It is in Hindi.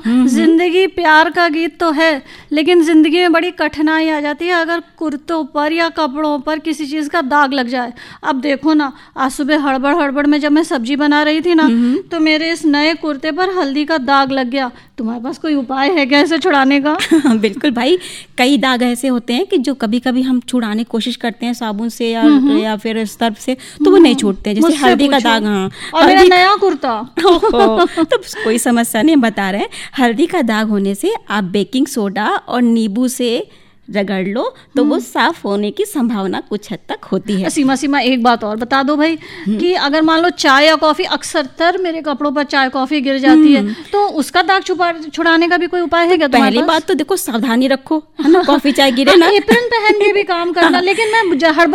जिंदगी प्यार का गीत तो है, लेकिन जिंदगी में बड़ी कठिनाई आ जाती है अगर कुर्तों पर या कपड़ों पर किसी चीज का दाग लग जाए। अब देखो ना, आज सुबह हड़बड़ में जब मैं सब्जी बना रही थी ना, तो मेरे इस नए कुर्ते पर हल्दी का दाग लग गया। तुम्हारे पास कोई उपाय है क्या इसे छुड़ाने का? बिल्कुल भाई, कई दाग ऐसे होते हैं कि जो कभी कभी हम छुड़ाने की कोशिश करते हैं साबुन से या फिर सर्फ से, तो वो नहीं छूटते हैं। जैसे हल्दी का दाग। हाँ, और मेरा नया कुर्ता। तो कोई समस्या नहीं, बता रहे हैं। हल्दी का दाग होने से आप बेकिंग सोडा और नींबू से रगड़ लो तो वो साफ होने की संभावना कुछ हद तक होती है। सीमा एक बात और बता दो भाई, कि अगर मान लो चाय या कॉफी, अक्सरतर मेरे कपड़ों पर चाय कॉफी गिर जाती है, तो उसका दाग छुड़ाने का भी कोई उपाय है क्या? पहली बात तो देखो, सावधानी रखो, है ना, कॉफी चाय गिरे ना। एप्रन पहन के भी काम करना, लेकिन मैं